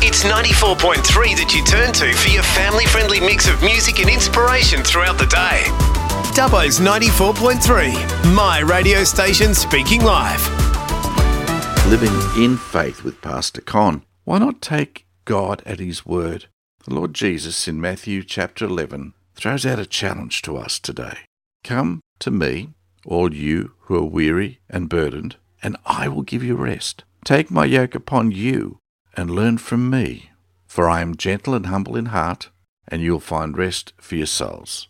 It's 94.3 that you turn to for your family-friendly mix of music and inspiration throughout the day. Dubbo's 94.3, my radio station speaking live. Living in faith with Pastor Con. Why not take God at His word? The Lord Jesus in Matthew chapter 11 throws out a challenge to us today. Come to me, all you who are weary and burdened, and I will give you rest. Take my yoke upon you and learn from me, for I am gentle and humble in heart, and you'll find rest for your souls.